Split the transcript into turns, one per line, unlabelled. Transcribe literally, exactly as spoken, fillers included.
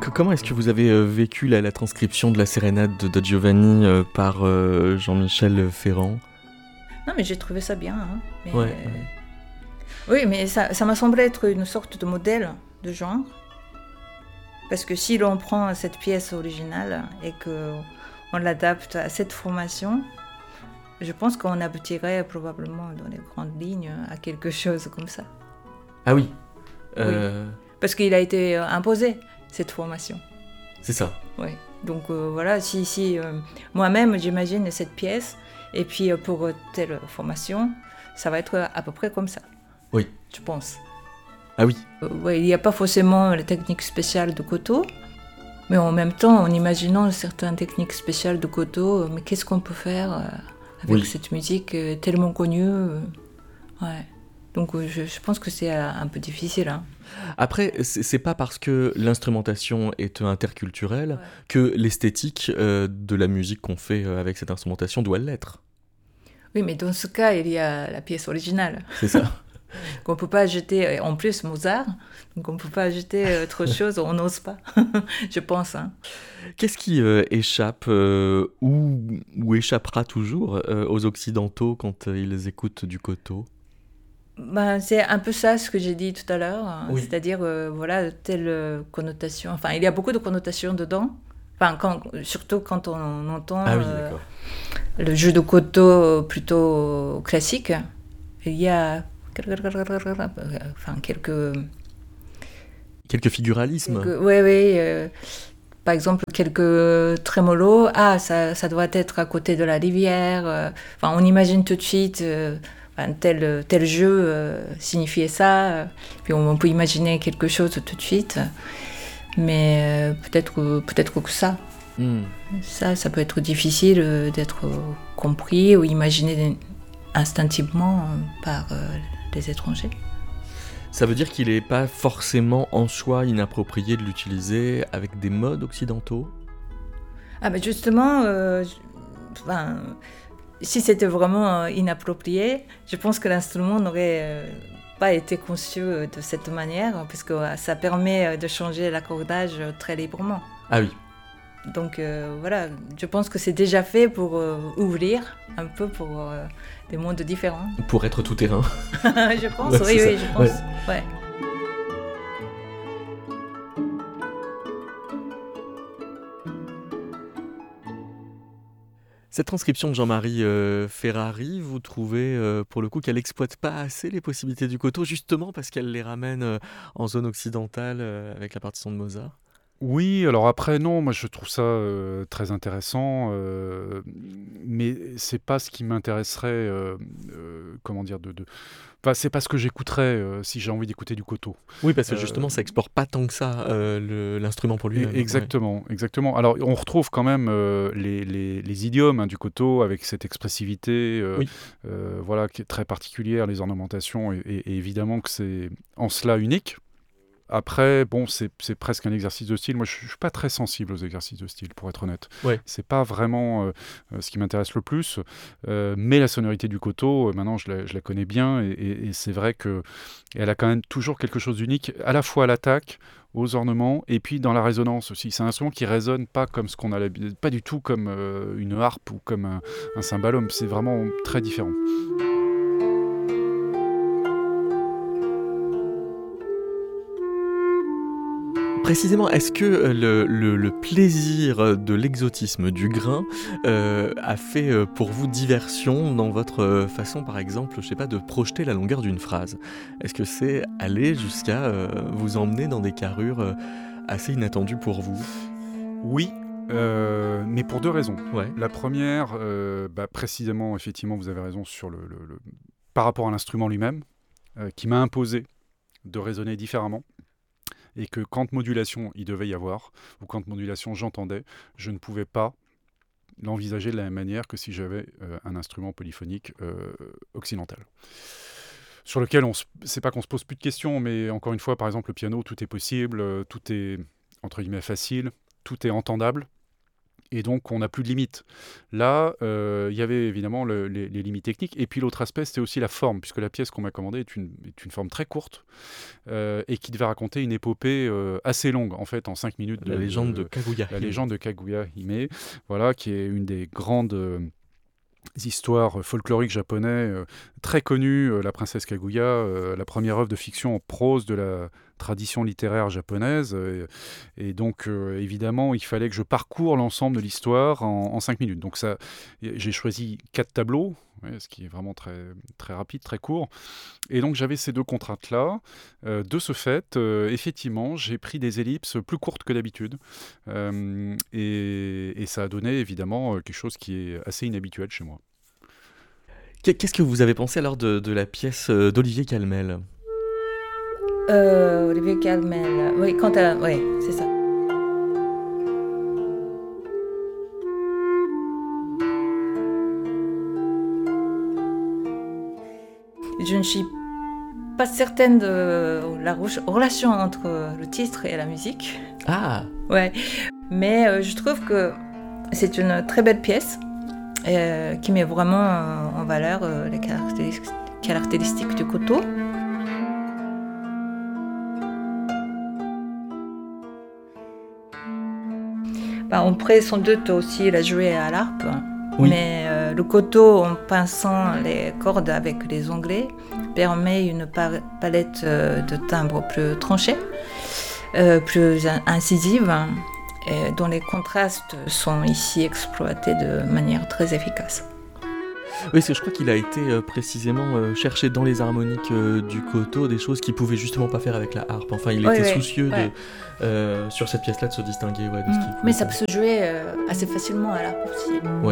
Que- comment est-ce que vous avez euh, vécu la, la transcription de la sérénade de, de Giovanni euh, par euh, Jean-Michel Ferrand?
Non, mais j'ai trouvé ça bien. Hein. Mais,
Ouais,
euh,
ouais.
Oui, mais ça, ça m'a semblé être une sorte de modèle de genre. Parce que si l'on prend cette pièce originale et qu'on l'adapte à cette formation, je pense qu'on aboutirait probablement dans les grandes lignes à quelque chose comme ça.
Ah oui,
Oui.
euh,
Parce qu'il a été euh, imposé, cette formation.
c'est ça.
Oui. Donc euh, voilà, si, si euh, moi-même j'imagine cette pièce, et puis euh, pour euh, telle formation, ça va être à peu près comme ça.
Oui.
Je pense.
Ah oui,
Euh, ouais, il n'y a pas forcément la technique spéciale de Koto, mais en même temps, en imaginant certaines techniques spéciales de Koto, euh, mais qu'est-ce qu'on peut faire euh, avec
Oui.
cette musique euh, tellement connue euh, ouais. Donc euh, je, je pense que c'est euh, un peu difficile. Hein.
après, c'est c'est pas parce que l'instrumentation est interculturelle
Ouais.
que l'esthétique euh, de la musique qu'on fait euh, avec cette instrumentation doit l'être.
Oui, mais dans ce cas, il y a la pièce originale.
C'est ça.
Qu'on ne peut pas ajouter, en plus Mozart, donc on ne peut pas ajouter autre chose, on n'ose pas, je pense. Hein.
Qu'est-ce qui euh, échappe euh, ou, ou échappera toujours euh, aux Occidentaux quand euh, ils écoutent du Koto?
Ben, c'est un peu ça ce que j'ai dit tout à l'heure, hein.
Oui.
C'est-à-dire, euh, voilà, telle euh, connotation, enfin, il y a beaucoup de connotations dedans, enfin, quand, surtout quand on entend
Ah oui,
euh,
d'accord.
le jeu de Koto plutôt classique, il y a enfin, quelques...
Quelques figuralismes.
quelques ouais, ouais, euh, par exemple, quelques trémolos, ah, ça, ça doit être à côté de la rivière. euh, Enfin, on imagine tout de suite euh, enfin, tel, tel jeu euh, signifiait ça. euh, Puis on, on peut imaginer quelque chose tout de suite. Mais euh, peut-être, que- peut-être que ça,
Hmm.
ça, ça peut être difficile euh, d'être euh, compris ou imaginé instinctivement euh, par euh, les étrangers.
Ça veut dire qu'il n'est pas forcément en soi inapproprié de l'utiliser avec des modes occidentaux?
Ah ben justement, euh, je- enfin, si c'était vraiment euh, inapproprié, je pense que l'instrument n'aurait euh, pas été conçu euh, de cette manière, parce que euh, ça permet euh, de changer l'accordage euh, très librement.
Ah oui,
Donc euh, voilà, je pense que c'est déjà fait pour euh, ouvrir un peu pour euh, des mondes différents.
pour être tout terrain.
je pense,
Ouais,
oui,
c'est
oui,
ça.
je pense. Ouais.
Cette transcription de Jean-Marie euh, Ferrari, vous trouvez euh, pour le coup qu'elle exploite pas assez les possibilités du Koto, justement parce qu'elle les ramène euh, en zone occidentale euh, avec la partition de Mozart?
Oui, alors après, non, moi je trouve ça euh, très intéressant, euh, mais c'est pas ce qui m'intéresserait, euh, euh, comment dire, de, de... Enfin, c'est pas ce que j'écouterais euh, si j'ai envie d'écouter du Koto.
Oui, parce que
Euh,
justement, ça explore pas tant que ça euh, le- l'instrument pour
E-
lui-même. Ouais.
Exactement, exactement. Alors, on retrouve quand même euh, les, les- les idiomes hein, du Koto avec cette expressivité, euh,
Oui.
euh, voilà, qui est très particulière, les ornementations, et, et- et évidemment que c'est en cela unique. Après, bon, c'est c'est presque un exercice de style. Moi, je ne suis pas très sensible aux exercices de style, pour être honnête.
Ouais.
C'est pas vraiment euh, euh, ce qui m'intéresse le plus. Euh, mais la sonorité du Koto, euh, maintenant, je la, je la connais bien, et, et- et c'est vrai que elle a quand même toujours quelque chose d'unique, à la fois à l'attaque, aux ornements, et puis dans la résonance aussi. C'est un instrument qui résonne pas comme ce qu'on a l'habitude, pas du tout comme euh, une harpe ou comme un, un cymbalum. C'est vraiment très différent.
Précisément, est-ce que euh, le, le- le plaisir de l'exotisme du grain euh, a fait euh, pour vous diversion dans votre euh, façon, par exemple, je sais pas, de projeter la longueur d'une phrase? Est-ce que c'est aller jusqu'à euh, vous emmener dans des carrures euh, assez inattendues pour vous?
Oui, euh, mais pour deux raisons.
Ouais.
La première, euh, bah, précisément, effectivement, vous avez raison sur le, le- le- par rapport à l'instrument lui-même, euh, qui m'a imposé de raisonner différemment, et que quand modulation il devait y avoir, ou quand modulation j'entendais, je ne pouvais pas l'envisager de la même manière que si j'avais euh, un instrument polyphonique euh, occidental. Sur lequel, on se, c'est pas qu'on se pose plus de questions, mais encore une fois, par exemple, le piano, tout est possible, euh, tout est, entre guillemets, facile, tout est entendable. Et donc, on n'a plus de limites. Là, euh, il y avait évidemment le, les, les limites techniques. Et puis, l'autre aspect, c'était aussi la forme, puisque la pièce qu'on m'a commandée est une, est une forme très courte euh, et qui devait raconter une épopée euh, assez longue, en fait, en cinq minutes.
La
de,
légende
de,
de Kaguya.
La légende de Kaguya Hime, voilà, qui est une des grandes... Euh, histoires folkloriques japonaises euh, très connues, euh, la princesse Kaguya, euh, la première œuvre de fiction en prose de la tradition littéraire japonaise. Euh, et donc, euh, évidemment, il fallait que je parcours l'ensemble de l'histoire en, en cinq minutes. Donc, ça, j'ai choisi quatre tableaux, ouais, ce qui est vraiment très, très rapide, très court. Et donc, j'avais ces deux contraintes-là. Euh, de ce fait, euh, effectivement, j'ai pris des ellipses plus courtes que d'habitude. Euh, et, et ça a donné, évidemment, quelque chose qui est assez inhabituel chez moi.
Qu'est-ce que vous avez pensé alors de, de la pièce d'Olivier Calmel ?
euh, Olivier Calmel, oui, quand à... oui, c'est ça. Je ne suis pas certaine de la relation entre le titre et la musique.
Ah.
Ouais, mais euh, je trouve que c'est une très belle pièce euh, qui met vraiment euh, en valeur euh, les caractéristiques, caractéristiques du koto. Bah, on pourrait sans doute aussi la jouer à l'harpe, oui. mais euh, le koto, en pinçant les cordes avec les onglets, permet une par- palette euh, de timbres plus tranchée, euh, plus in- incisive, et dont les contrastes sont ici exploités de manière très efficace.
Oui, parce que je crois qu'il a été euh, précisément euh, cherché dans les harmoniques euh, du koto des choses qu'il pouvait justement pas faire avec la harpe. Enfin, il
oui,
était
oui,
soucieux
ouais.
de, euh, sur cette pièce-là de se distinguer ouais, de
mmh.
ce qu'il
Mais ça peut se jouer euh, assez facilement à l'harpe aussi.
Oui,